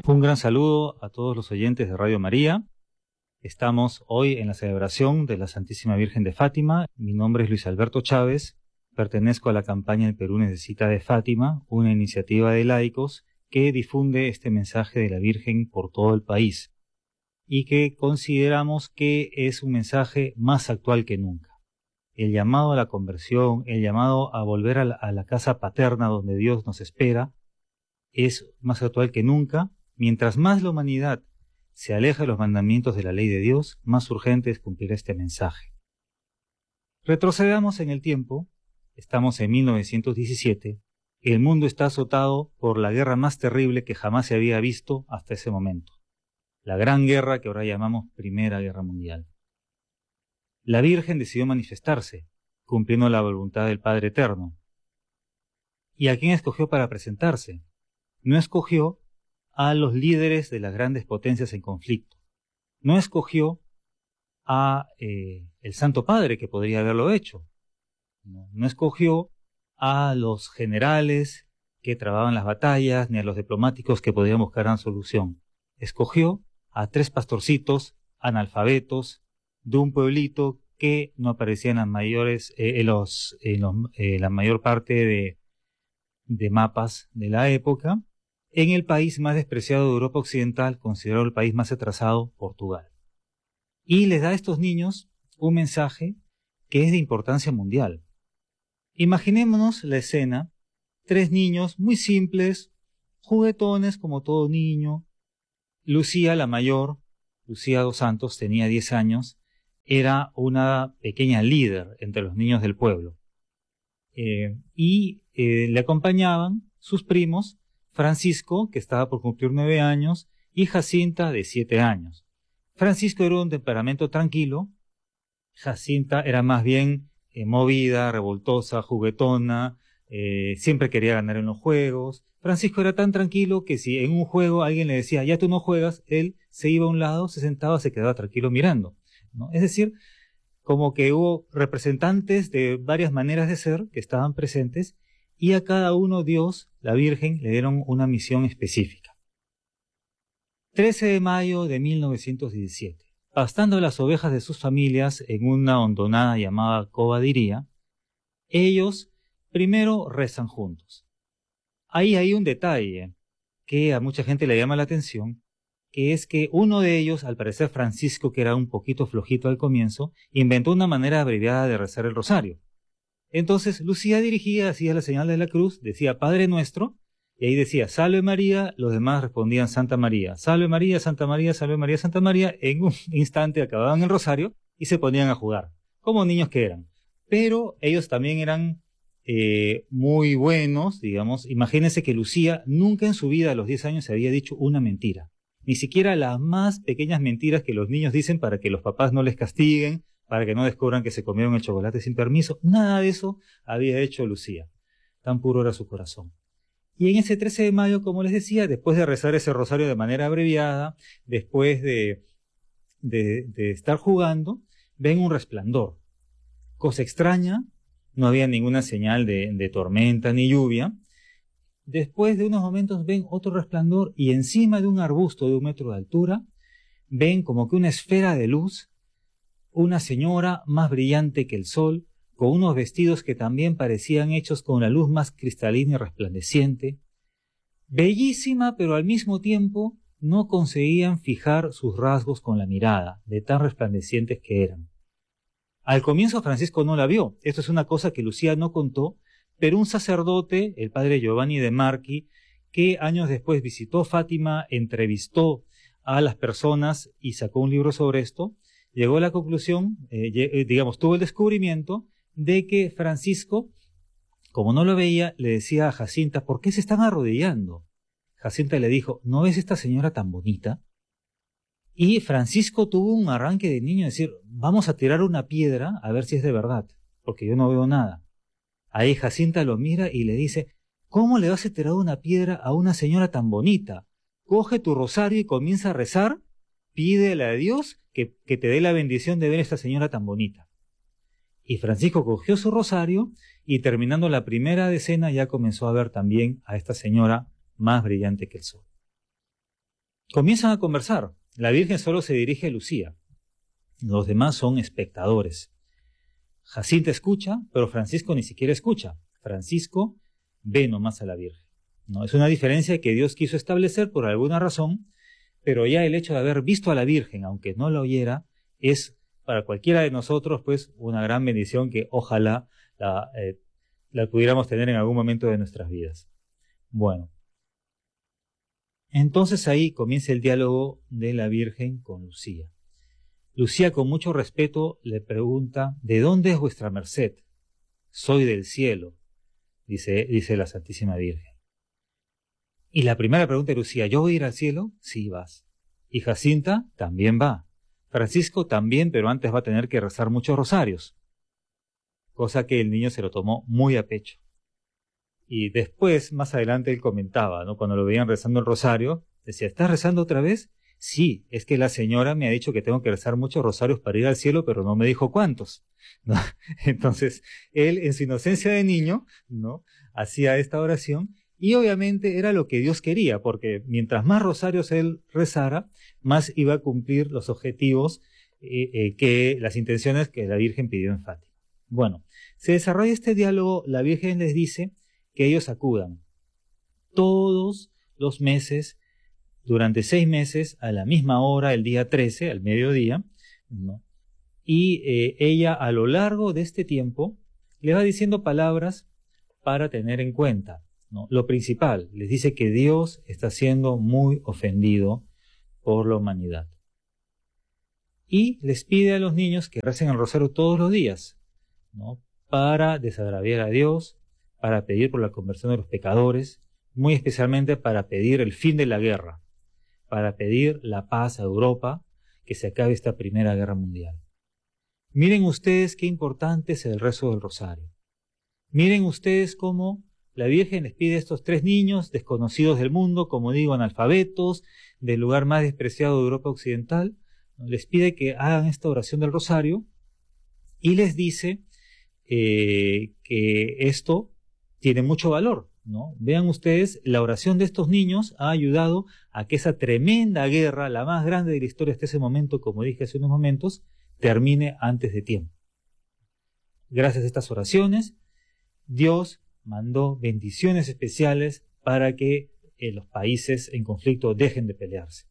Un gran saludo a todos los oyentes de Radio María. Estamos hoy en la celebración de la Santísima Virgen de Fátima. Mi nombre es Luis Alberto Chávez. Pertenezco a la campaña El Perú Necesita de Fátima, una iniciativa de laicos que difunde este mensaje de la Virgen por todo el país y que consideramos que es un mensaje más actual que nunca. El llamado a la conversión, el llamado a volver a la casa paterna donde Dios nos espera, es más actual que nunca. Mientras más la humanidad se aleja de los mandamientos de la ley de Dios, más urgente es cumplir este mensaje. Retrocedamos en el tiempo, estamos en 1917, el mundo está azotado por la guerra más terrible que jamás se había visto hasta ese momento, la Gran Guerra que ahora llamamos Primera Guerra Mundial. La Virgen decidió manifestarse, cumpliendo la voluntad del Padre Eterno. ¿Y a quién escogió para presentarse? No escogió a los líderes de las grandes potencias en conflicto. No escogió a el Santo Padre, que podría haberlo hecho. No escogió a los generales que trababan las batallas, ni a los diplomáticos que podían buscar una solución. Escogió a 3 pastorcitos analfabetos de un pueblito que no aparecían en la mayor parte de mapas de la época, en el país más despreciado de Europa Occidental, considerado el país más atrasado, Portugal. Y les da a estos niños un mensaje que es de importancia mundial. Imaginémonos la escena, 3 niños muy simples, juguetones como todo niño. Lucía, la mayor, Lucía dos Santos, tenía 10 años, era una pequeña líder entre los niños del pueblo. Le acompañaban sus primos, Francisco, que estaba por cumplir 9 años, y Jacinta, de 7 años. Francisco era un temperamento tranquilo, Jacinta era más bien movida, revoltosa, juguetona, siempre quería ganar en los juegos. Francisco era tan tranquilo que si en un juego alguien le decía, ya tú no juegas, él se iba a un lado, se sentaba, se quedaba tranquilo mirando, ¿no? Es decir, como que hubo representantes de varias maneras de ser que estaban presentes, y a cada uno Dios, la Virgen, le dieron una misión específica. 13 de mayo de 1917, pastando las ovejas de sus familias en una hondonada llamada Cobadiría, ellos primero rezan juntos. Ahí hay un detalle que a mucha gente le llama la atención, que es que uno de ellos, al parecer Francisco, que era un poquito flojito al comienzo, inventó una manera abreviada de rezar el rosario. Entonces Lucía dirigía, hacía la señal de la cruz, decía Padre Nuestro, y ahí decía Salve María, los demás respondían Santa María, Salve María, Santa María, Salve María, Santa María. En un instante acababan el rosario y se ponían a jugar, como niños que eran. Pero ellos también eran muy buenos, digamos. Imagínense que Lucía nunca en su vida a los 10 años se había dicho una mentira, ni siquiera las más pequeñas mentiras que los niños dicen para que los papás no les castiguen, para que no descubran que se comieron el chocolate sin permiso. Nada de eso había hecho Lucía. Tan puro era su corazón. Y en ese 13 de mayo, como les decía, después de rezar ese rosario de manera abreviada, después de estar jugando, ven un resplandor. Cosa extraña, no había ninguna señal de tormenta ni lluvia. Después de unos momentos ven otro resplandor y encima de un arbusto de 1 metro de altura, ven como que una esfera de luz, una señora más brillante que el sol, con unos vestidos que también parecían hechos con la luz más cristalina y resplandeciente, bellísima, pero al mismo tiempo no conseguían fijar sus rasgos con la mirada, de tan resplandecientes que eran. Al comienzo Francisco no la vio, esto es una cosa que Lucía no contó, pero un sacerdote, el padre Giovanni de Marchi, que años después visitó Fátima, entrevistó a las personas y sacó un libro sobre esto, llegó a la conclusión, tuvo el descubrimiento de que Francisco, como no lo veía, le decía a Jacinta, ¿por qué se están arrodillando? Jacinta le dijo, ¿no ves esta señora tan bonita? Y Francisco tuvo un arranque de niño, decir, vamos a tirar una piedra a ver si es de verdad, porque yo no veo nada. Ahí Jacinta lo mira y le dice, ¿cómo le vas a tirar una piedra a una señora tan bonita? Coge tu rosario y comienza a rezar, pídele a Dios que te dé la bendición de ver a esta señora tan bonita. Y Francisco cogió su rosario y terminando la primera decena ya comenzó a ver también a esta señora más brillante que el sol. Comienzan a conversar. La Virgen solo se dirige a Lucía. Los demás son espectadores. Jacinta escucha, pero Francisco ni siquiera escucha. Francisco ve nomás a la Virgen, ¿no? Es una diferencia que Dios quiso establecer por alguna razón, pero ya el hecho de haber visto a la Virgen, aunque no la oyera, es para cualquiera de nosotros pues una gran bendición que ojalá la pudiéramos tener en algún momento de nuestras vidas. Bueno, entonces ahí comienza el diálogo de la Virgen con Lucía. Lucía con mucho respeto le pregunta: ¿de dónde es vuestra merced? Soy del cielo, dice la Santísima Virgen. Y la primera pregunta de Lucía: ¿yo voy a ir al cielo? Sí, vas. Y Jacinta también va. Francisco también, pero antes va a tener que rezar muchos rosarios, cosa que el niño se lo tomó muy a pecho. Y después, más adelante, él comentaba, ¿no? Cuando lo veían rezando el rosario, decía: ¿estás rezando otra vez? Sí, es que la señora me ha dicho que tengo que rezar muchos rosarios para ir al cielo, pero no me dijo cuántos, ¿no? Entonces, él, en su inocencia de niño, ¿no?, hacía esta oración, y obviamente era lo que Dios quería, porque mientras más rosarios él rezara, más iba a cumplir los objetivos, que las intenciones que la Virgen pidió en Fátima. Bueno, se desarrolla este diálogo. La Virgen les dice que ellos acudan todos los meses, durante 6 meses, a la misma hora, el día 13, al mediodía, ¿no? Y ella, a lo largo de este tiempo, le va diciendo palabras para tener en cuenta, ¿no? Lo principal, les dice que Dios está siendo muy ofendido por la humanidad. Y les pide a los niños que recen el rosario todos los días, ¿no?, para desagraviar a Dios, para pedir por la conversión de los pecadores, muy especialmente para pedir el fin de la guerra, para pedir la paz a Europa, que se acabe esta Primera Guerra Mundial. Miren ustedes qué importante es el rezo del rosario. Miren ustedes cómo la Virgen les pide a estos 3 niños desconocidos del mundo, como digo, analfabetos, del lugar más despreciado de Europa Occidental, les pide que hagan esta oración del rosario y les dice que esto tiene mucho valor, ¿no? Vean ustedes, la oración de estos niños ha ayudado a que esa tremenda guerra, la más grande de la historia hasta ese momento, como dije hace unos momentos, termine antes de tiempo. Gracias a estas oraciones, Dios mandó bendiciones especiales para que los países en conflicto dejen de pelearse.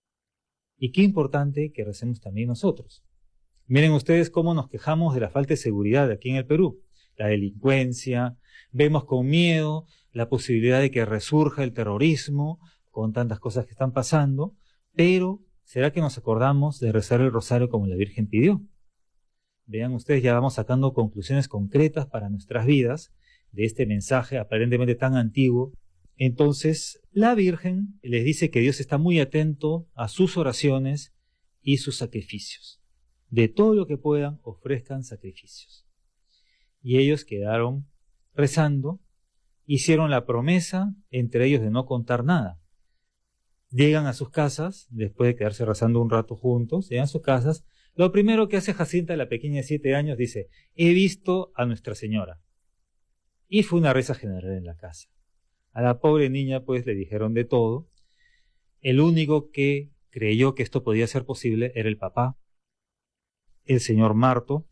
Y qué importante que recemos también nosotros. Miren ustedes cómo nos quejamos de la falta de seguridad aquí en el Perú, la delincuencia, vemos con miedo la posibilidad de que resurja el terrorismo con tantas cosas que están pasando, pero ¿será que nos acordamos de rezar el rosario como la Virgen pidió? Vean ustedes, ya vamos sacando conclusiones concretas para nuestras vidas de este mensaje aparentemente tan antiguo. Entonces, la Virgen les dice que Dios está muy atento a sus oraciones y sus sacrificios. De todo lo que puedan, ofrezcan sacrificios. Y ellos quedaron rezando, hicieron la promesa entre ellos de no contar nada. Llegan a sus casas, después de quedarse rezando un rato juntos, llegan a sus casas. Lo primero que hace Jacinta, la pequeña de 7 años, dice: he visto a Nuestra Señora. Y fue una risa general en la casa. A la pobre niña pues le dijeron de todo. El único que creyó que esto podía ser posible era el papá. El señor Marto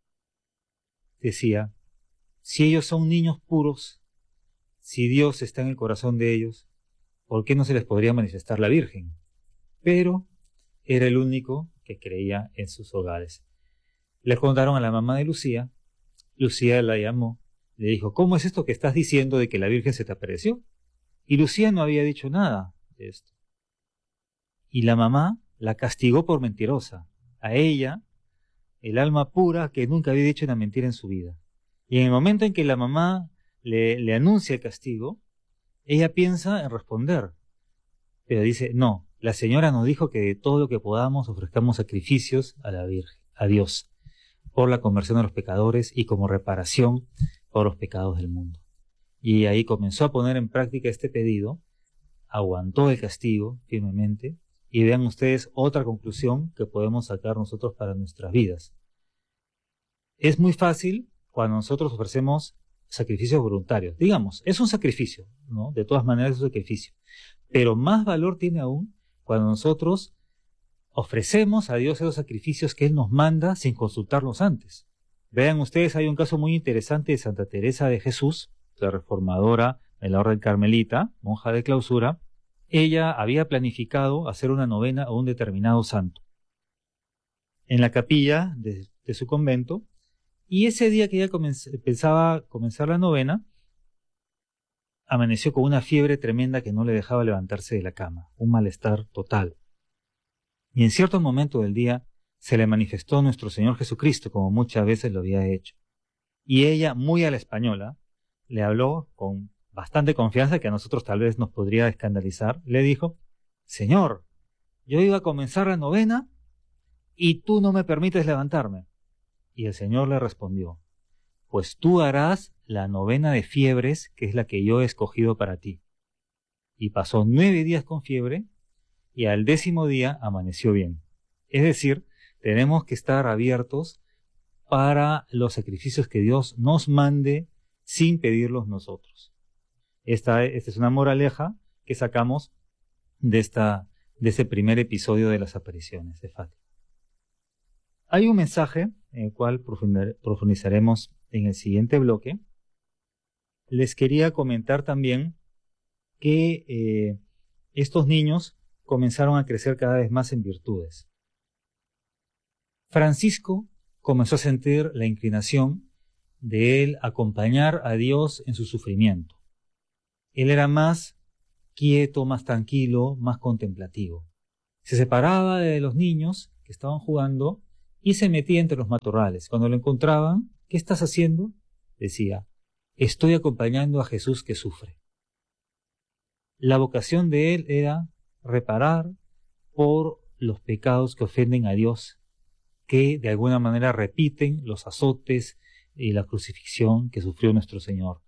decía: si ellos son niños puros, si Dios está en el corazón de ellos, ¿por qué no se les podría manifestar la Virgen? Pero era el único que creía en sus hogares. Le contaron a la mamá de Lucía. Lucía la llamó, le dijo: ¿cómo es esto que estás diciendo de que la Virgen se te apareció? Y Lucía no había dicho nada de esto. Y la mamá la castigó por mentirosa. A ella, el alma pura, que nunca había dicho una mentira en su vida. Y en el momento en que la mamá le anuncia el castigo, ella piensa en responder, pero dice: no, la señora nos dijo que de todo lo que podamos ofrezcamos sacrificios a la Virgen, a Dios, por la conversión de los pecadores y como reparación por los pecados del mundo. Y ahí comenzó a poner en práctica este pedido, aguantó el castigo firmemente, y vean ustedes otra conclusión que podemos sacar nosotros para nuestras vidas. Es muy fácil cuando nosotros ofrecemos sacrificios voluntarios. Digamos, es un sacrificio, ¿no? De todas maneras es un sacrificio. Pero más valor tiene aún cuando nosotros ofrecemos a Dios esos sacrificios que Él nos manda sin consultarlos antes. Vean ustedes, hay un caso muy interesante de Santa Teresa de Jesús, la reformadora de la Orden Carmelita, monja de clausura. Ella había planificado hacer una novena a un determinado santo en la capilla de su convento, y ese día que ella pensaba comenzar la novena, amaneció con una fiebre tremenda que no le dejaba levantarse de la cama, un malestar total. Y en cierto momento del día se le manifestó nuestro Señor Jesucristo, como muchas veces lo había hecho. Y ella, muy a la española, le habló con bastante confianza, que a nosotros tal vez nos podría escandalizar. Le dijo: Señor, yo iba a comenzar la novena y tú no me permites levantarme. Y el Señor le respondió: pues tú harás la novena de fiebres, que es la que yo he escogido para ti. Y pasó 9 días con fiebre, y al 10º día amaneció bien. Es decir, tenemos que estar abiertos para los sacrificios que Dios nos mande sin pedirlos nosotros. Esta es una moraleja que sacamos de ese primer episodio de las apariciones de Fátima. Hay un mensaje en el cual profundizaremos en el siguiente bloque. Les quería comentar también que estos niños comenzaron a crecer cada vez más en virtudes. Francisco comenzó a sentir la inclinación de él acompañar a Dios en su sufrimiento. Él era más quieto, más tranquilo, más contemplativo. Se separaba de los niños que estaban jugando y se metía entre los matorrales. Cuando lo encontraban: ¿qué estás haciendo?, decía: estoy acompañando a Jesús que sufre. La vocación de él era reparar por los pecados que ofenden a Dios, que de alguna manera repiten los azotes y la crucifixión que sufrió nuestro Señor.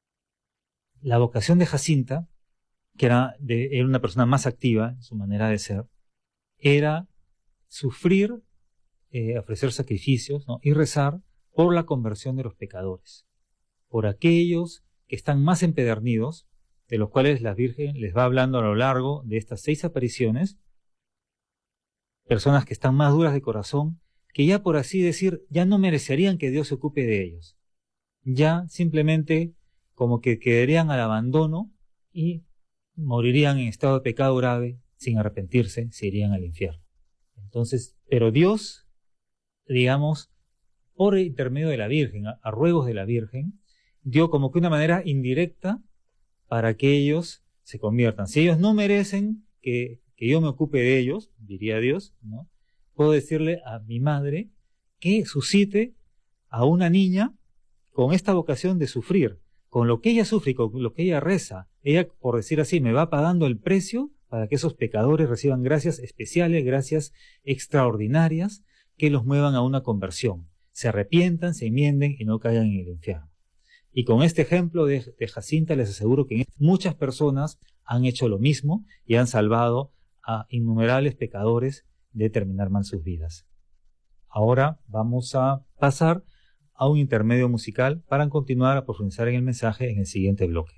La vocación de Jacinta, que era una persona más activa en su manera de ser, era sufrir, ofrecer sacrificios, ¿no?, y rezar por la conversión de los pecadores, por aquellos que están más empedernidos, de los cuales la Virgen les va hablando a lo largo de estas 6 apariciones, personas que están más duras de corazón, que ya, por así decir, ya no merecerían que Dios se ocupe de ellos. Ya simplemente como que quedarían al abandono y morirían en estado de pecado grave, sin arrepentirse, se irían al infierno. Entonces, pero Dios, digamos, por intermedio de la Virgen, a ruegos de la Virgen, dio como que una manera indirecta para que ellos se conviertan. Si ellos no merecen que yo me ocupe de ellos, diría Dios, ¿no?, puedo decirle a mi madre que suscite a una niña con esta vocación de sufrir, con lo que ella sufre y con lo que ella reza. Ella, por decir así, me va pagando el precio para que esos pecadores reciban gracias especiales, gracias extraordinarias, que los muevan a una conversión, se arrepientan, se enmienden y no caigan en el infierno. Y con este ejemplo de Jacinta les aseguro que muchas personas han hecho lo mismo y han salvado a innumerables pecadores de terminar mal sus vidas. Ahora vamos a pasar a un intermedio musical para continuar a profundizar en el mensaje en el siguiente bloque.